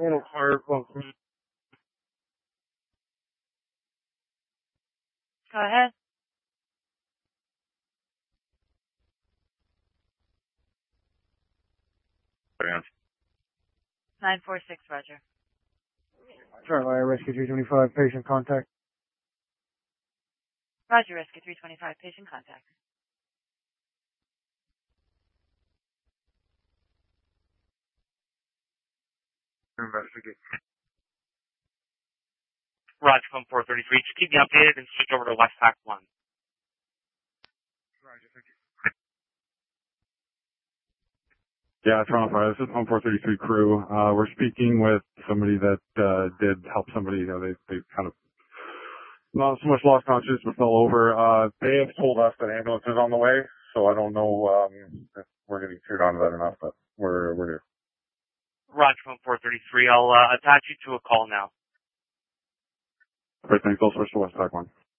little hard. Well, Go ahead. yeah. 946, Roger. Charlie, Rescue 325, patient contact. Roger, Rescue 325, patient contact. Investigate. Roger, phone 433. Just keep me updated and switch over to Westpac 1. Roger, thank you. Yeah, Toronto Fire. This is phone 433 crew. We're speaking with somebody that did help somebody. They kind of not so much lost consciousness, but fell over. They have told us that ambulance is on the way, so I don't know if we're getting turned on to that or not, but we're here. Roger, phone 433. I'll attach you to a call now. Great, thanks. I'll switch to Westpac 1.